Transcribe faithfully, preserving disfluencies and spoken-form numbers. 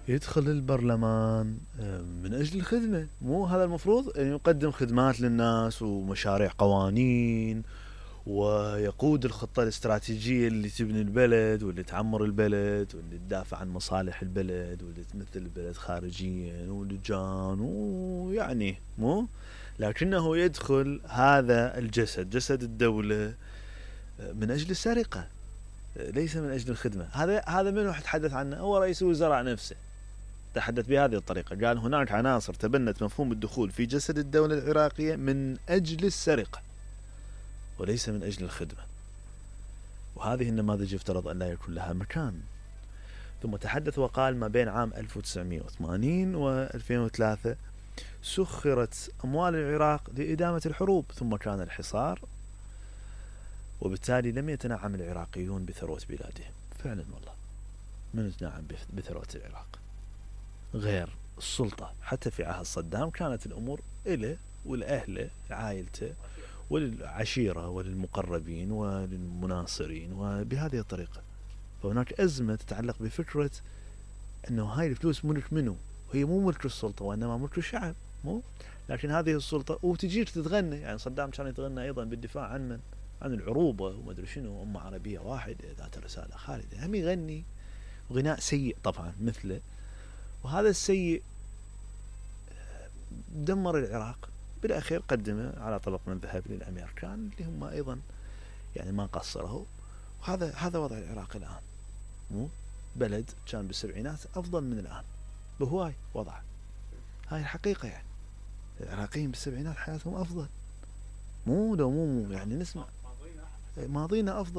يدخل البرلمان من أجل الخدمة، مو هذا المفروض أن يقدم خدمات للناس ومشاريع قوانين، ويقود الخطة الاستراتيجية اللي تبني البلد واللي تعمر البلد واللي تدافع عن مصالح البلد واللي تمثل البلد خارجيا ولجان، ويعني مو لكنه يدخل هذا الجسد، جسد الدولة، من أجل السرقة، ليس من أجل الخدمة. هذا هذا من واحد تحدث عنه؟ هو رئيس الوزراء نفسه تحدث بهذه الطريقة، قال هناك عناصر تبنت مفهوم الدخول في جسد الدولة العراقية من أجل السرقة وليس من أجل الخدمة، وهذه النماذج يفترض أن لا يكون لها مكان. ثم تحدث وقال ما بين عام ألف وتسعمائة وثمانين وألفين وثلاثة سخرت أموال العراق لإدامة الحروب، ثم كان الحصار، وبالتالي لم يتنعم العراقيون بثروة بلادهم. فعلا والله من يتنعم بثروة العراق غير السلطة؟ حتى في عهد صدام كانت الأمور إله والأهل عائلته وللعشيرة وللمقربين وللمناصرين وبهذه الطريقة. فهناك أزمة تتعلق بفكرة أنه هاي الفلوس ملك منه، هي مو ملك السلطة وإنما ملك الشعب، مو لكن هذه السلطة. وتجيك تتغنى، يعني صدام كان يتغنى أيضا بالدفاع عن من؟ عن العروبة وما أدري شنو، أمة عربية واحدة ذات رسالة خالدة، هم يغني غناء سيء طبعا مثله، وهذا السيء دمر العراق. بالأخير قدمه على طبق من ذهب للأمريكان اللي هم أيضا يعني ما قصروا. وهذا هذا وضع العراق الآن، مو بلد كان بالسبعينات أفضل من الآن بهواي وضع. هاي الحقيقة، يعني العراقيين بالسبعينات حياتهم أفضل، مو لو مو يعني نسمع ماضينا أفضل.